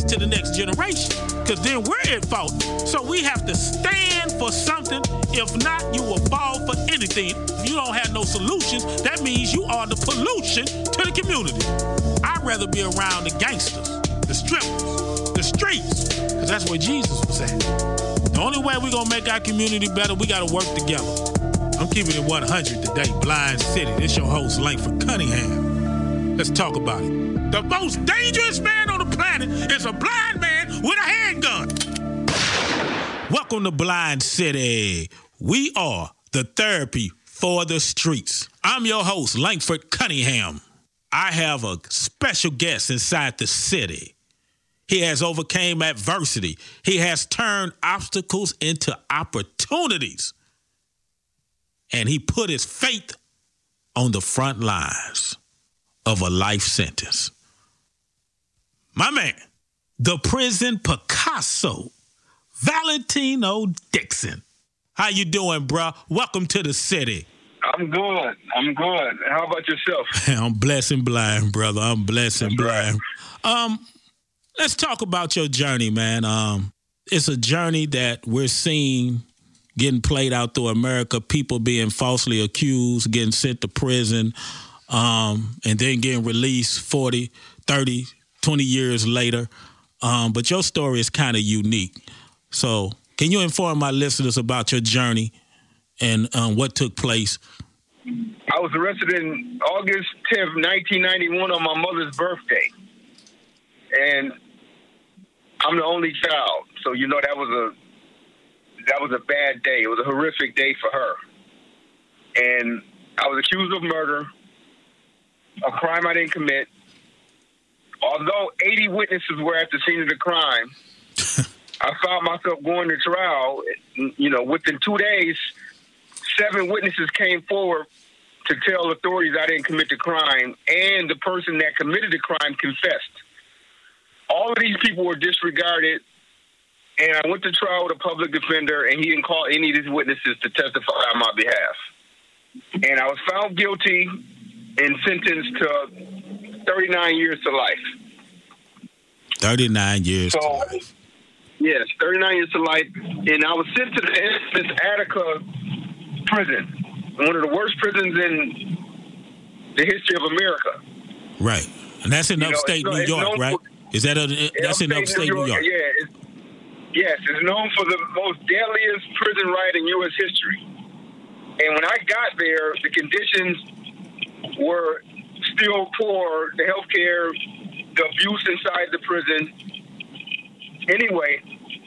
to the next generation, because then we're at fault. So we have to stand for something. If not, you will fall for anything. If you don't have no solutions, that means you are the pollution to the community. I'd rather be around the gangsters, the strippers, the streets, because that's where Jesus was at. The only way we're going to make our community better, we got to work together. I'm keeping it 100 today, Blind City. This your host, Langford Cunningham. Let's talk about it. The most dangerous man on the planet is a blind man with a handgun. Welcome to Blind City. We are the therapy for the streets. I'm your host, Langford Cunningham. I have a special guest inside the city. He has overcame adversity. He has turned obstacles into opportunities. And he put his faith on the front lines of a life sentence. My man, the prison Picasso, Valentino Dixon. How you doing, bro? Welcome to the city. I'm good. How about yourself? I'm blessed and blind, brother. I'm blessed and blind. Right. Let's talk about your journey, man. It's a journey that we're seeing getting played out through America, people being falsely accused, getting sent to prison, and then getting released 40, 30, 20 years later. But your story is kind of unique. So can you inform my listeners about your journey and what took place? I was arrested in August 10th, 1991 on my mother's birthday. And I'm the only child. So, you know, that was a bad day. It was a horrific day for her. And I was accused of murder, a crime I didn't commit. Although 80 witnesses were at the scene of the crime, I found myself going to trial. You know, within 2 days, 7 witnesses came forward to tell authorities I didn't commit the crime, and the person that committed the crime confessed. All of these people were disregarded, and I went to trial with a public defender, and he didn't call any of these witnesses to testify on my behalf. And I was found guilty and sentenced to 39 years to life. 39 years to life. Yes, 39 years to life. And I was sent to the infamous Attica prison, one of the worst prisons in the history of America. Right. And that's in upstate New York, right? Is that that's in upstate New York? Yeah. Yes, it's known for the most deadliest prison riot in U.S. history. And when I got there, the conditions were still poor, the health care, the abuse inside the prison. Anyway,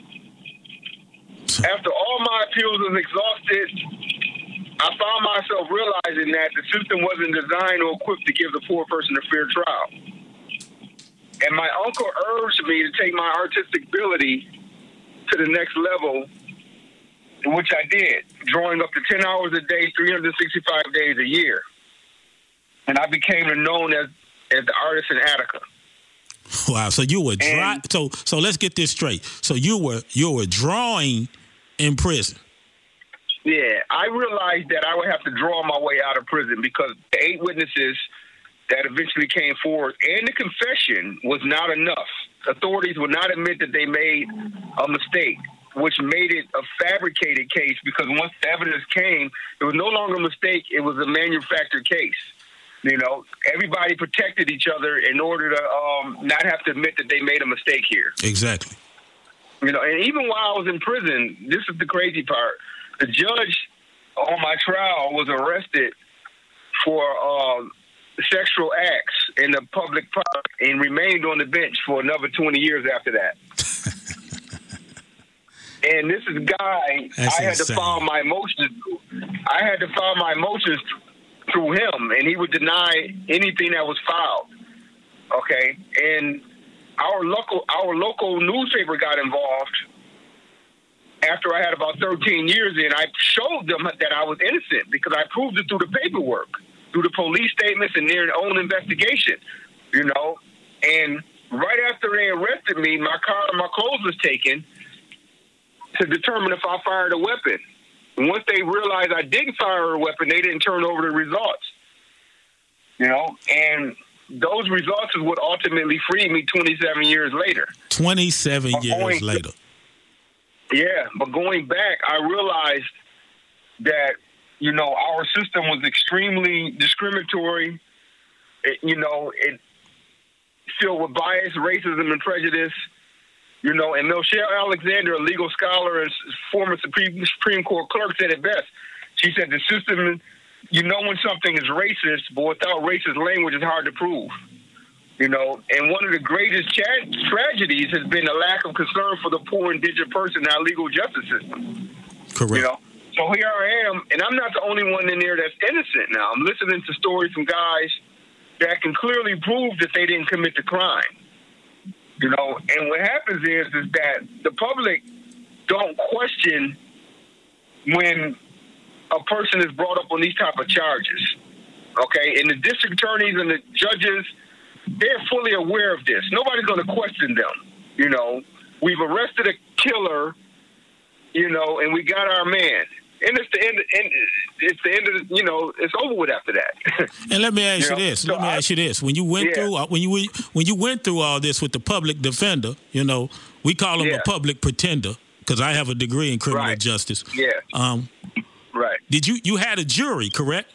after all my appeals was exhausted, I found myself realizing that the system wasn't designed or equipped to give the poor person a fair trial. And my uncle urged me to take my artistic ability to the next level, which I did, drawing up to 10 hours a day, 365 days a year. And I became known as the artist in Attica. Wow! So you were so let's get this straight. So you were drawing in prison. Yeah, I realized that I would have to draw my way out of prison because the 8 witnesses that eventually came forward and the confession was not enough. Authorities would not admit that they made a mistake, which made it a fabricated case because once the evidence came, it was no longer a mistake, it was a manufactured case. You know, everybody protected each other in order to not have to admit that they made a mistake here. Exactly. You know, and even while I was in prison, this is the crazy part. The judge on my trial was arrested for sexual acts in the public park and remained on the bench for another 20 years after that. And this is a guy I had to file my motions. I had to file my motions through him, and he would deny anything that was filed. Okay, and our local newspaper got involved. After I had about 13 years in, I showed them that I was innocent because I proved it through the paperwork, through the police statements and their own investigation, you know. And right after they arrested me, my car and my clothes was taken to determine if I fired a weapon. And once they realized I didn't fire a weapon, they didn't turn over the results, you know. And those results is what ultimately freed me 27 years later. 27 years later. Yeah, but going back, I realized that, our system was extremely discriminatory. It filled with bias, racism, and prejudice. And Michelle Alexander, a legal scholar and former Supreme Court clerk, said it best. She said the system, when something is racist, but without racist language, it's hard to prove. And one of the greatest tragedies has been a lack of concern for the poor and indigent person in our legal justice system. Correct. So here I am, and I'm not the only one in there that's innocent now. I'm listening to stories from guys that can clearly prove that they didn't commit the crime. And what happens is that the public don't question when a person is brought up on these type of charges. Okay? And the district attorneys and the judges, they're fully aware of this. Nobody's going to question them. We've arrested a killer, and we got our man. And it's the end of it's over with after that. And let me ask you this. When you went through when you went through all this with the public defender, we call him a public pretender because I have a degree in criminal justice. Yeah. Right. Did you had a jury, correct?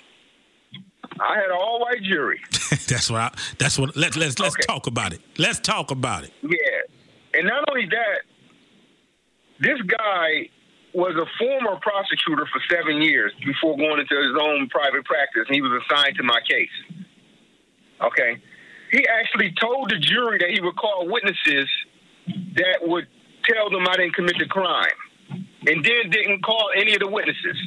I had an all-white jury. That's what let's talk about it. Let's talk about it. Yeah. And not only that, this guy was a former prosecutor for 7 years before going into his own private practice, and he was assigned to my case. Okay? He actually told the jury that he would call witnesses that would tell them I didn't commit the crime, and then didn't call any of the witnesses.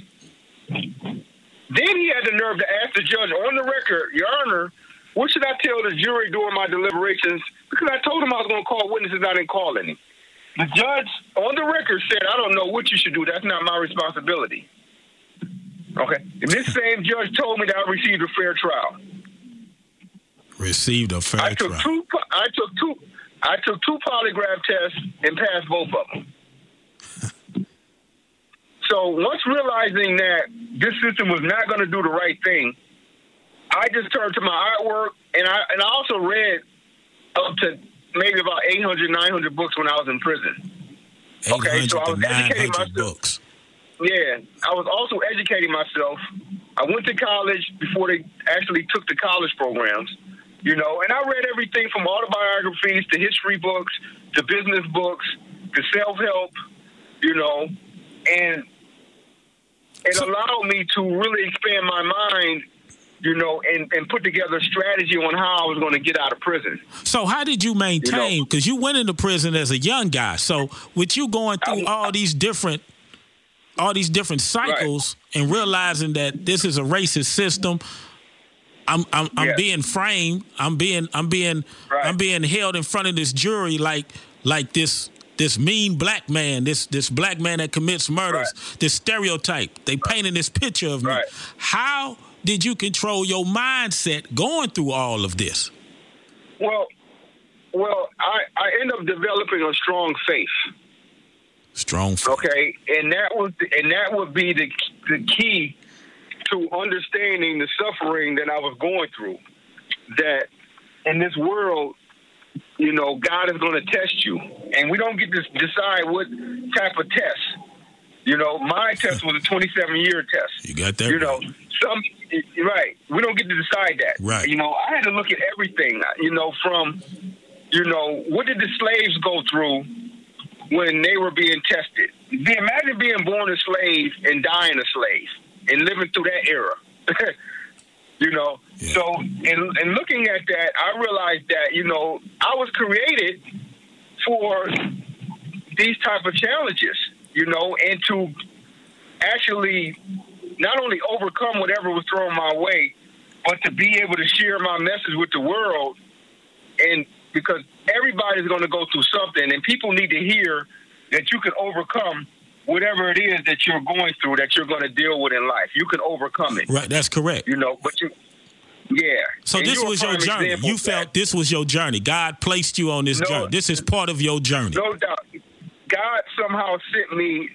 Then he had the nerve to ask the judge on the record, Your Honor, what should I tell the jury during my deliberations? Because I told him I was going to call witnesses, I didn't call any. The judge on the record said, I don't know what you should do. That's not my responsibility. Okay. And this same judge told me that I received a fair trial. Received a fair trial. I took two polygraph tests and passed both of them. So once realizing that this system was not going to do the right thing, I just turned to my artwork, and I also read up to maybe about 800, 900 books when I was in prison. Okay, so I was educating myself. Books. Yeah, I was also educating myself. I went to college before they actually took the college programs, and I read everything from autobiographies to history books to business books to self-help, and it allowed me to really expand my mind, and put together a strategy on how I was going to get out of prison. So how did you maintain, because you went into prison as a young guy, so with you going through all these different cycles and realizing that this is a racist system, I'm being framed, I'm being held in front of this jury like this mean black man, this black man that commits murders, this stereotype. They painted this picture of me. How did you control your mindset going through all of this? Well, I ended up developing a strong faith. Strong faith. Okay, and that would be the key to understanding the suffering that I was going through. That in this world, God is going to test you, and we don't get to decide what type of test. My test was a 27-year test. You got that? Right. We don't get to decide that. Right. I had to look at everything, from, what did the slaves go through when they were being tested? Imagine being born a slave and dying a slave and living through that era. Yeah. So in looking at that, I realized that, I was created for these type of challenges, and to actually not only overcome whatever was thrown my way, but to be able to share my message with the world. And because everybody's going to go through something, and people need to hear that you can overcome whatever it is that you're going through, that you're going to deal with in life. You can overcome it. Right, that's correct. But So this was your journey. You felt this was your journey. God placed you on this journey. This is part of your journey. No doubt. God somehow sent me,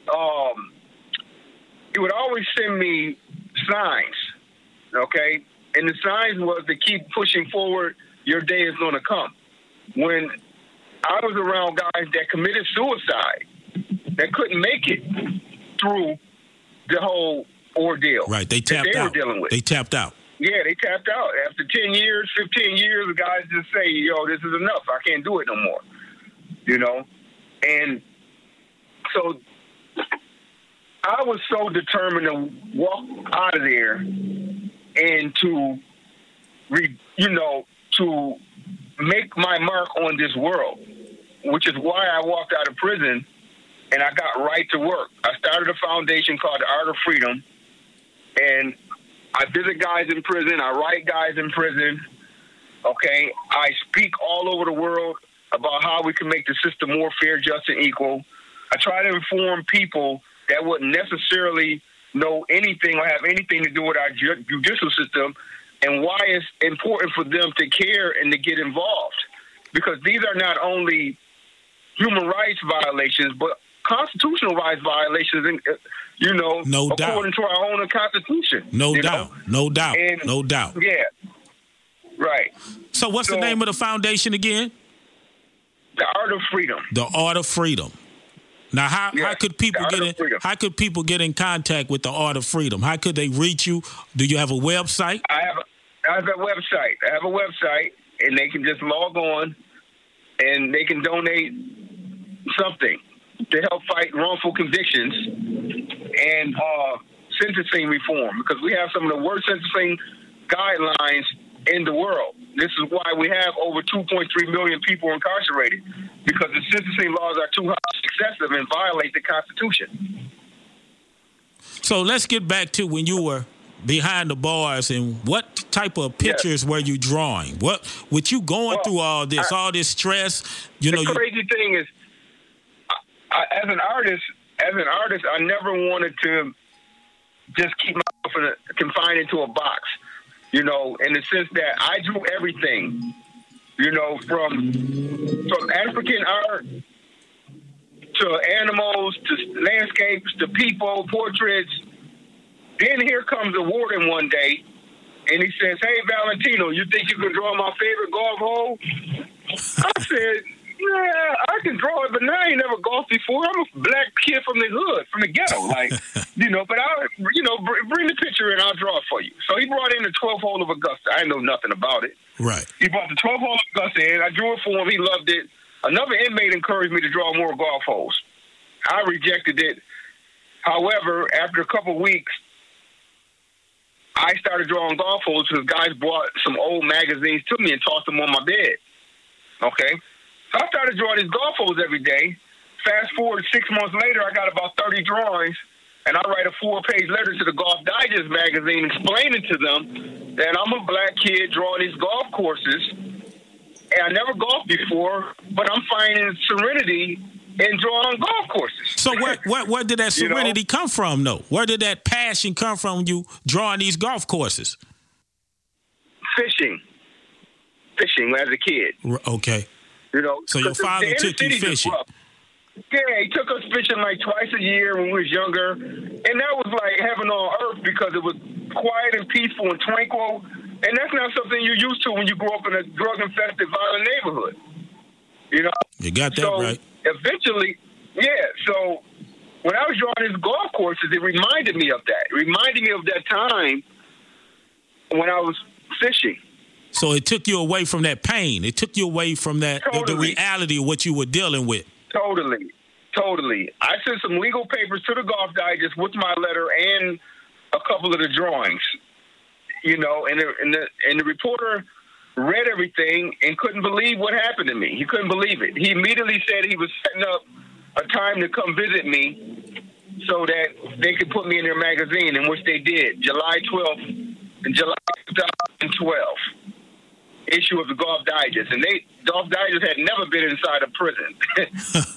he would always send me signs, okay? And the signs was to keep pushing forward, your day is going to come. When I was around guys that committed suicide, that couldn't make it through the whole ordeal. Right, they tapped out. Were dealing with. They tapped out. Yeah, they tapped out. After 10 years, 15 years, the guys just say, yo, this is enough. I can't do it no more. You know? And so I was so determined to walk out of there and to, to make my mark on this world, which is why I walked out of prison and I got right to work. I started a foundation called The Art of Freedom, and I visit guys in prison. I write guys in prison. Okay, I speak all over the world about how we can make the system more fair, just, and equal. I try to inform people that wouldn't necessarily know anything or have anything to do with our judicial system and why it's important for them to care and to get involved. Because these are not only human rights violations, but constitutional rights violations, and no according to our own Constitution. No doubt. Yeah, right. So what's the name of the foundation again? The Art of Freedom. The Art of Freedom. Now, how could people get in contact with the Art of Freedom? How could they reach you? Do you have a website? I have a website, and they can just log on, and they can donate something to help fight wrongful convictions and sentencing reform, because we have some of the worst sentencing guidelines in the world. This is why we have over 2.3 million people incarcerated, because the sentencing laws are too excessive and violate the Constitution. So let's get back to when you were behind the bars, and what type of pictures were you drawing? What, with you going through all this stress? The crazy thing is, as an artist, I never wanted to just keep myself confined into a box. In the sense that I drew everything, from African art to animals to landscapes to people, portraits. Then here comes the warden one day, and he says, "Hey, Valentino, you think you can draw my favorite golf hole?" I said, "Yeah, I can draw it, but now I ain't never golfed before. I'm a black kid from the hood, from the ghetto, but bring the picture and I'll draw it for you." So he brought in the 12th hole of Augusta. I didn't know nothing about it. Right. He brought the 12th hole of Augusta in. I drew it for him. He loved it. Another inmate encouraged me to draw more golf holes. I rejected it. However, after a couple of weeks, I started drawing golf holes because guys brought some old magazines to me and tossed them on my bed. Okay? So I started drawing these golf holes every day. Fast forward 6 months later, I got about 30 drawings, and I write a 4-page letter to the Golf Digest magazine explaining to them that I'm a black kid drawing these golf courses, and I never golfed before, but I'm finding serenity in drawing golf courses. So where did that serenity come from, though? Where did that passion come from, you drawing these golf courses? Fishing as a kid. Okay. So your father took you fishing. Yeah, he took us fishing like twice a year when we was younger. And that was like heaven on earth because it was quiet and peaceful and tranquil. And that's not something you're used to when you grow up in a drug-infested, violent neighborhood. You got that right. Eventually, so when I was drawing these golf courses, it reminded me of that. It reminded me of that time when I was fishing. So it took you away from that pain. It took you away from that the reality of what you were dealing with. Totally. I sent some legal papers to the Golf Digest with my letter and a couple of the drawings. And the reporter read everything and couldn't believe what happened to me. He couldn't believe it. He immediately said he was setting up a time to come visit me so that they could put me in their magazine, in which they did. July 12th, in July 2012. Issue of the Golf Digest, and Golf Digest had never been inside a prison.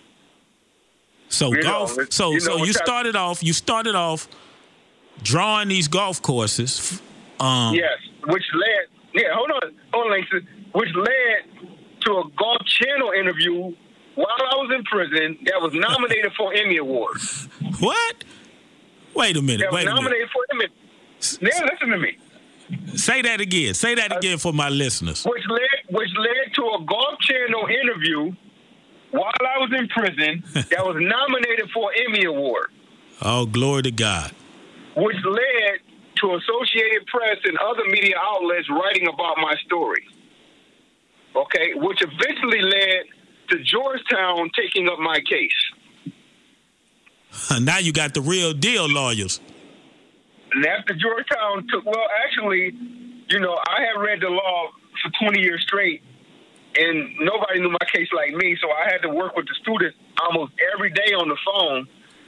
So you started off drawing these golf courses. Yes, which led. Hold on, Langston. Which led to a Golf Channel interview while I was in prison that was nominated for Emmy Award. What? Wait a minute. Nominated for Emmy. Yeah, listen to me. Say that again. Say that again for my listeners. Which led to a Golf Channel interview while I was in prison that was nominated for an Emmy Award. Oh, glory to God. Which led to Associated Press and other media outlets writing about my story. Okay, which eventually led to Georgetown taking up my case. Now you got the real deal lawyers. And after Georgetown actually, I had read the law for 20 years straight, and nobody knew my case like me, so I had to work with the students almost every day on the phone,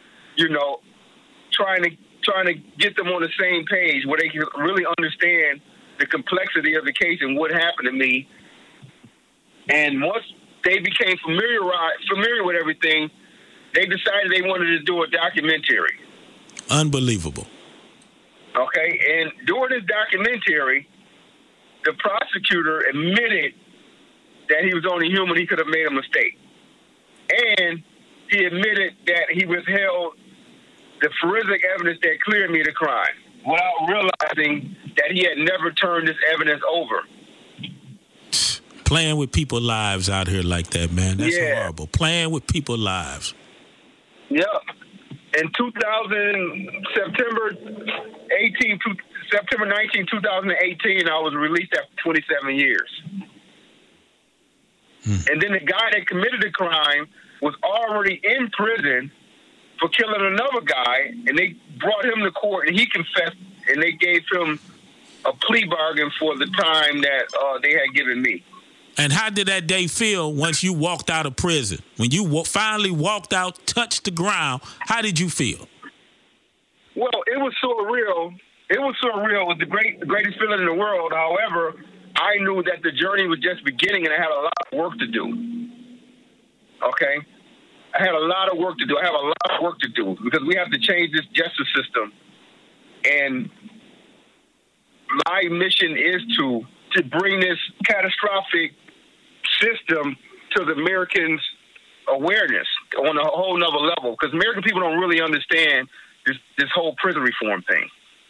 trying to get them on the same page where they can really understand the complexity of the case and what happened to me. And once they became familiar with everything, they decided they wanted to do a documentary. Unbelievable. Okay, and during this documentary, the prosecutor admitted that he was only human. He could have made a mistake. And he admitted that he withheld the forensic evidence that cleared me the crime without realizing that he had never turned this evidence over. Playing with people's lives out here like that, man. That's horrible. Playing with people's lives. Yep. In September 19, 2018, I was released after 27 years. And then the guy that committed the crime was already in prison for killing another guy, and they brought him to court, and he confessed, and they gave him a plea bargain for the time that they had given me. And how did that day feel once you walked out of prison? When you finally walked out, touched the ground, how did you feel? Well, it was surreal. It was the greatest feeling in the world. However, I knew that the journey was just beginning, and I had a lot of work to do. Okay? I had a lot of work to do. I have a lot of work to do because we have to change this justice system. And my mission is to bring this catastrophic system to the Americans' awareness on a whole nother level, because American people don't really understand this whole prison reform thing.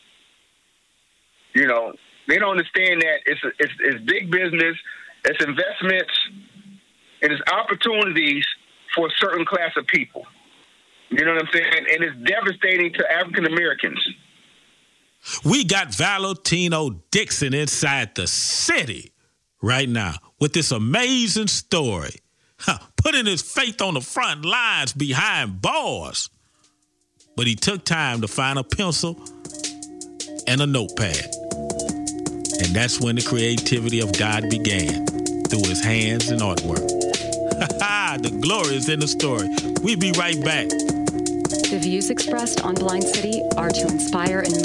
They don't understand that it's big business, it's investments, and it's opportunities for a certain class of people. You know what I'm saying? And it's devastating to African Americans. We got Valentino Dixon inside the city right now with this amazing story, putting his faith on the front lines behind bars. But he took time to find a pencil and a notepad. And that's when the creativity of God began, through his hands and artwork. The glory is in the story. We'll be right back. The views expressed on Blind City are to inspire and